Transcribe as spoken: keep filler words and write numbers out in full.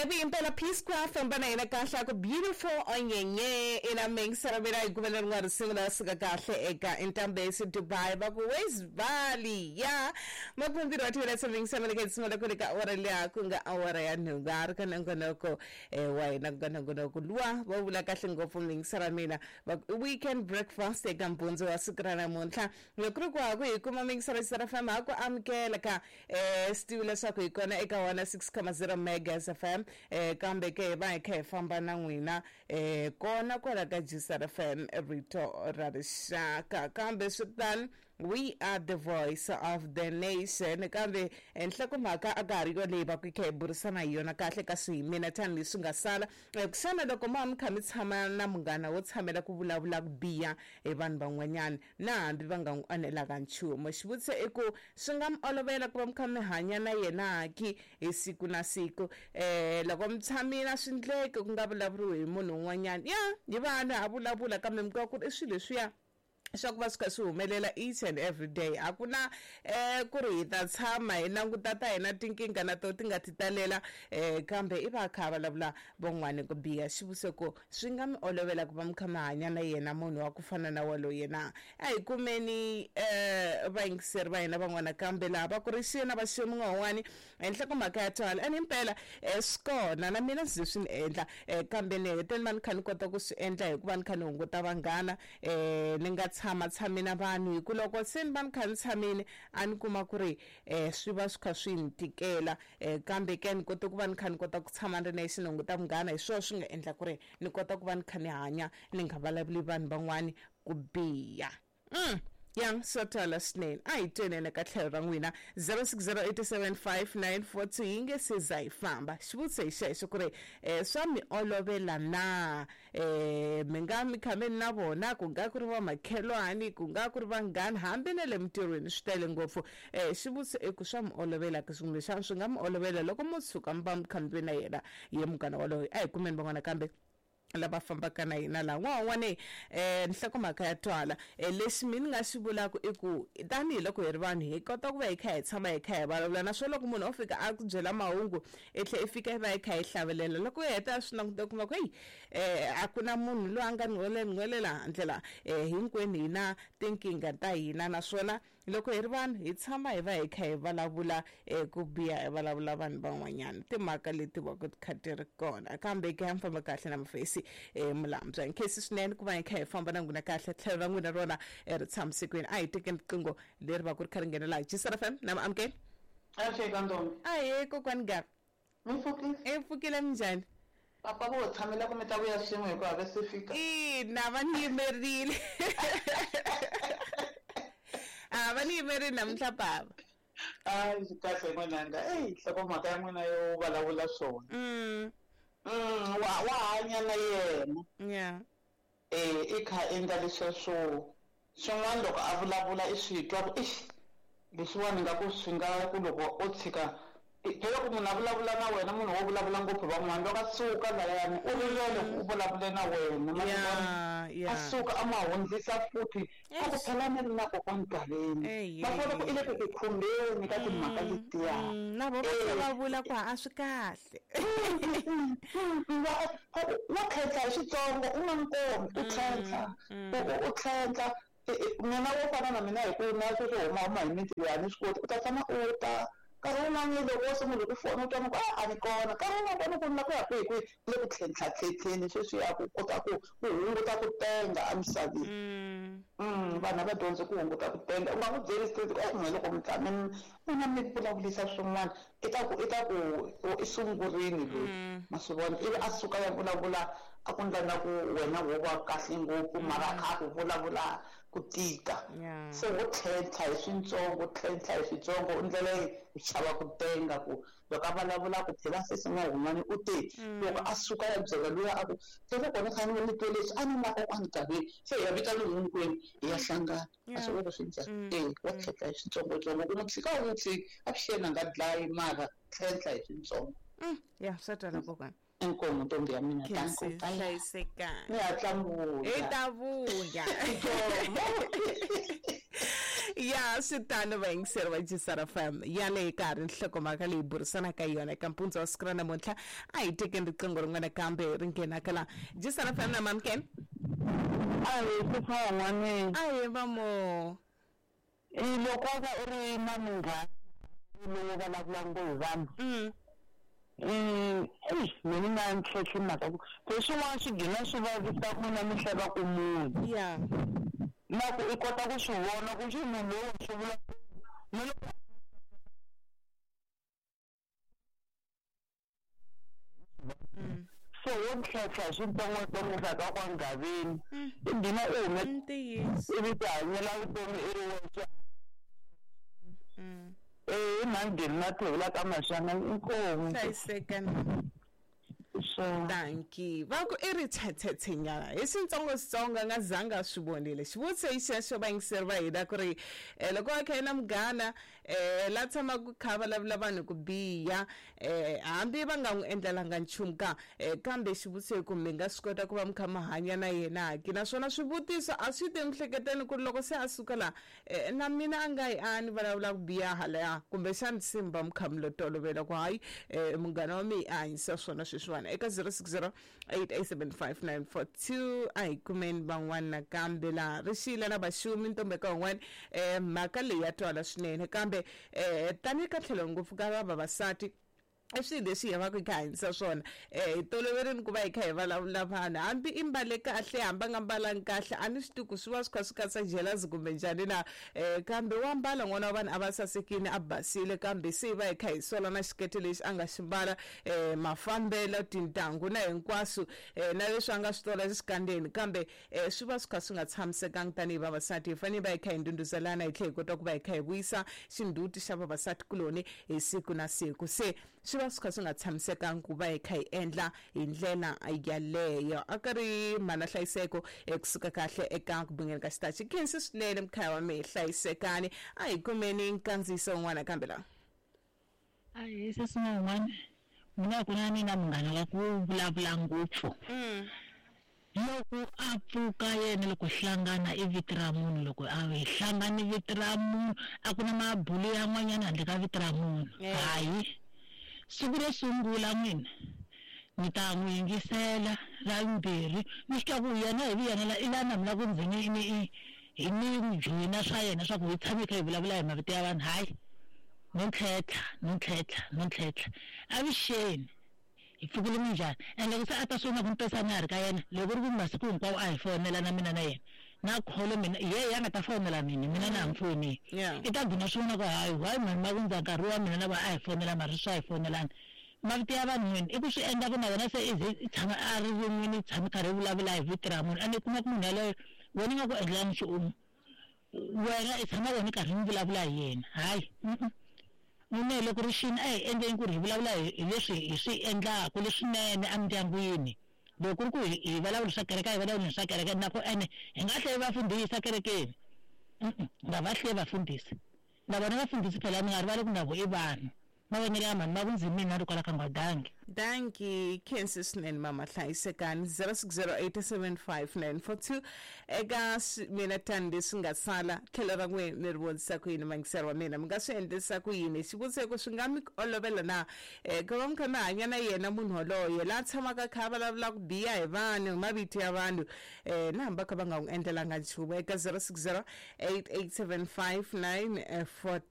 Ebi impela Peacecraft mbana ina kahle ko beautiful onyenye ina mengisara mina ikubela ngwari singula sika kahle eka Intambesi Dubai ba ku West Valley ya makumbira thina semingisana ke simola ko ka ora le kunga awara ya nungar kana ngonoko eh wayina kana ngonoko lwa ba bula kahle ngopfu mengisara mina ba weekend breakfast eka mbunzo wa sikrana monthla lokru kwa ku ikuma mengisara sara fama ko amkela ka eh stiula sakho ikona eka one oh six point zero megas F M eh kambe ke ba ke famba na nwina eh kona kwala ka Jisara F M Rito Radishaka kambe sutan we are the voice of the nation kambe enhloko mhaka akari ko leba ku ke burisana yona kahle ka swimina tani lisunga sala kusana loko mami khami tshama na munghana wo tshamela ku vulavula ku biya e vanhu van'wanyana na hambi va nga n'wi onela ka nchumu xivutise i ku swi nga mi olovela ku va mi kha mi hanya na yena ki hi siku na siku eh loko mi tshamile swi ndleke ku nga vulavuriwi hi munhu un'wanyana ya hi vanhu ha vulavula kambe mi ka ku ri swilo leswiya swa ku va swi kha swi humelela each and every day a ku na eh ku ri hi ta tshama hi languta ta hina tinkinga na to ti nga ti talela eh kambe i va kha vulavula von'wana ku biya xivuse ku swi nga mi olovela ku va mi kha mi hanya na yena munhu wa ku fana na walo yena a hi kumeni eh vayingiseri va hina van'wana kambe laha va ku ri xina va ximu n'wani henhla ku mhaka ya twala and impela eh skona na mina ndzi swi endla eh kambe ni heteni mani kha ni kota ku swi endla hikuva ni kha ni hunguta vanghana eh ni nga tshama tshamina vanhu hi ku loko se ni va ni kha ni tshamile a ni kuma ku ri eh swi va swi kha swi ni tikela eh kambe ke ni kota ku va ni kha ni kota ku tshama ni ri nexe ni hunguta munghana hi swona swi nga endla ku ri ni kota ku va ni kha ni hanya ni nga vulavuli vanhu van'wani ku biya mm. Yang sotala snane ai tenene ka tlhelo ra n'wina zero six zero eight seven five nine four two inge se zai famba xivutse xexo ku ri eh swa mi olovela na eh mi nga mi khameni na vona ku nga ku ri va makhelwani ku nga ku ri vanghana hambi na le mintirhweni swi tele ngopfu eh xivutse eku swa mi olovela ka swin'we xa swi nga mi olovela loko mo tshuka mi va mi khambi na yena hi munghana waloyo ai kumeni van'wana kambe lava fambaka na hina la n'wana eh nhloko mhaka ya twala eh leswi mina nga swi vulaka i ku tanihi loko hi ri vanhu hi kota ku va hi kha hi tshama hi kha hi vulavula naswona loko munhu o fika a ku byela mahungu i tlhe i fika hi va hi kha hi hlavelela loko hi heta swi languta kuma ku hey eh a ku na munhu loyi a nga n'welela handle la eh hinkwenu hina tinkinga ta hina naswona loko hi ri vanhu hi tshama hi va hi kha hi vulavula eh ku biya hi vulavula vanhu van'wanyana timhaka leti va ku kha ti ri kona kambe ke famba kahle na mafesi eh mulambya in case swinene ku va hi kha hi famba na n'wina kahle tlhelo ra n'wina rona ri tshamisekweni a hi tekeni riqingho leri va ku ri kha ri nghena laha Jisara F M na amukeli a fika ntombi a ye kokwani Gabi mi pfukile e pfukile minjhani papa vo tshamela ku mi ta vuya swin'we hi ku have se fika ina va ni yimerile a va ni yimerile namuntlha papa a swi kahle n'wananga eyi nhloko mhaka ya n'wina yo vulavula swona mm Mm, wa wa hanya na yena yeah eh i kha endla leswo swo swin'wana loko a vulavula i swi twa ku ish leswiwani nga ku swi nga ku loko o tshika phela ku munhu a vulavula na wena munhu wo vulavula ngopfu van'wana loko a suka layani u rilele ku u vulavule na wena a suka a ma hundzisa futhi a ku phela ni ri na kokwani Galeni va fona ku i le ku ku khumbeni ka timhaka letiya na vo va vula ku a swi kahle wa khetla hi Xitsongo u nga nkomi u tlhentlha u tlhentlha mina wo fana na mina hi ku na swo swo huma huma hi mintirho ya ni swi koti u ta tshama u ta nkarhi wun'wana loko wo sungula ku fona u twa ku a ni kona nkarhi wun'wana ku na ku ya kwihi kwihi le ku tlhentlhatlhentlheni sweswiya ku kota ku ku hunguta ku tenga emisaveni mm vanhu va dyondze ku hunguta ku tenga u nga n'wi byeli straight ku e loko mi tshame mina mi vulavulisa swin'wana i ta ku i ta ku i sungurini loyi ma swi vona ivi a suka ya vulavula a ku ndla na ku wena wo va kahle ngopfu mara a kha a ku vulavula ku tika se wo tlhentlha hi swintsongo tlhentlha hi swintsongo ndlela yi chava ku tenga ku loko a vulavula ku phela se singa hun'wani u te loko a suka ya byela luya a ku phela kona kha ni ni twe leswi a ni na kokwani Galeni se hi ya vita lomu hinkwenu hi ya hlangana a swi vona swi njhani eh wa tlhentlha hi swintsongotsongo ku n'wi tshika u n'wi tshika a vuxeni a nga dlayi mara tlhentlha hi swintsongo ya swa twala kokwani enkomo ntombi ya mina tanko hlayisekanga ni hatla mvuya i ta vuya ya switano va yingiseri va Gisara F M ya le karhi nhlokomhaka leyi burisana ka yona eka mpundzu wa siku ra namuntlha a hi tekeni riqingho rin'wana kambe ri nghenaka la Gisara F M na mamken ayi ku fa n'wana ayi vamo i loko ka u ri na munghana lowu vulavula ngopfu vanhu mm eh mina na ntlhontlho mhaka ku leswin'wana swi gina swi vavisa ku na mihleva ku munhu ya na ku i kota ku swi vona ku xi munhu lowu swi vula so wo ntlhontlha switsongwatsongo swa ka kwangaveni i dina u hume ntiyiso ivi ti hanyela vutomi i ri wexe mm eh mangeni na thevula ka maxanga inkomo hlayisekani so danki va ku i ri tshetshetshenyana hi switsongositsongo nga zanga swi vonile xivutiso hi xexo va yingiseri va hina ku ri um loko va kha na munghana um la tshama ku kha vulavula vanhu ku biha um hambi va nga n'wi endlelanga nchumu ka um kambe xivutiso hi ku mi nga swi kota ku va mi kha mi hanya na yena ki naswona swivutiso a swi ti mihleketeni ku ri loko se a suka la um na mina a nga yi ani vulavula ku biha halaya kumbe xani simba mi kha mi lo tolovela ku hayi um munghana wa mi a hanyisa swona sweswiwani eka zero six zero eight eight seven five nine four two a hi kumeni van'wana nakambe laha ri xile na vaxumi ntombeka van'wana um mhaka leyi ya twala swinene kambe um tanihi ka tlhelo ngopfu ka vavasati i swilo leswi hi vaka hi kha hanyisa swona um hi toloverini ku va hi kha hi vulavula vanhu hambi i mbale kahle hambi a nga mbalangi kahle a ni swi tivi ku swi va swi kha swi katsa jealous kumbe njhani na um kambe wa mbala n'wana wa vanhu a va sasekile a basile kambe se hi va hi kha hi sola na xikete lexi a nga xi mbala um mafambelo tintangu na hinkwaswo um na leswi a nga swi tola xikandzeni kambe um swi va swi kha swi nga tshamisekangi tanihi vavasati hi fanele hi va hi kha hi ndundhuzelana hi tlhela hi kota ku va hi kha hi vuyisa xinduti xa vavasati kuloni hi siku na siku se swi va swi kha swi nga tshamisekangi ku va hi kha hi endla hi ndlela yaleyo a ka ri mana hlayiseko kusuka kahle eka ku bingeni ka xitachi khensi swinene mukhaya wa mi hlayisekani a hi kumeni nkandziyiso wun'wana kambe la a hi sesina wun'wana mina ku na ni na munghana wa ku vulavula ngopfu mm loko a pfuka yena loko hlangana i viti ra munhu loko a hi hlangani viti ra munhu a ku na mabulu yan'wanyana handle ka viti ra munhu hayi siku ro sungula n'wina ni ta n'wi yingisela ra vumbirhi ni swi twa ku yena hi yena i la na mina ku ndzeni ni hi ni joyina swa yena swa ku hi tshame kha hi vulavula hi mavito ya vanhu hayi no tlhetla no tlhetla no tlhetla avixeni hi pfukile minjhani ende loko se a ta sungula ku npesa na ha ri ka yena loko ri ku masiku hinkwawo a hi fonela na mina na yena na kholo mina ye ya nga ta fonela mina mina na n'wi fonini i ta dina swona ku hayi hayi mani ma ku ndza nkarhi wa mina na va a hi fonela mari swa hi fonelana mavito ya vanhu n'wini i ku swi endla ku na wena se i ze i tshama a ri rin'wini i tshama karhi i vulavula hi vito ra munhu ende kuma ku munhu yaleyo wena nga ku endlela nchumu wena i tshama wena karhi mi vulavula hi yena hayi munhu loko ri xini a hi endleni ku ri hi vulavula hi leswi hi swi endlaka leswinene endyangwini loko ku ri ku hi vulavula swa kereke hi vulavula swa kereke na ku ene hi nga tlhela vafundhisa kerekeni nga va tlhela vafundhisa na vona vafundhisi phela mi nga rivali ku na vo i vanhu mavonelo ya mani ma vundzimi na ri kwala ka ngwadangi danki khensi swinene mama hlayisekani zero six zero eight seven five nine four two eka mina tani leswi nga sala tlhelo ra n'wina ni ri vonisa ku yini mangiseri wa mina mi nga swi endlisa ku yini xivutiso swi nga mi olovela na um ku va mi kha mi hanya na yena munhu waloye laha tshamaka kha vulavula ku biha hi vanhu hi mavito ya vanhu um na hambi va kha va nga n'wi endlelanga nchumu eka zero six zero eight eight seven five nine four